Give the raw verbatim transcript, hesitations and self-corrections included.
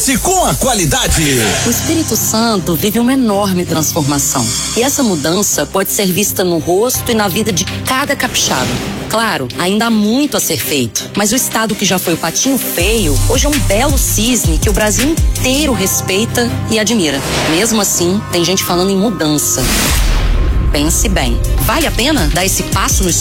Se com a qualidade. O Espírito Santo vive uma enorme transformação. E essa mudança pode ser vista no rosto e na vida de cada capixaba. Claro, ainda há muito a ser feito. Mas o estado que já foi o patinho feio, hoje é um belo cisne que o Brasil inteiro respeita e admira. Mesmo assim, tem gente falando em mudança. Pense bem. Vale a pena dar esse passo no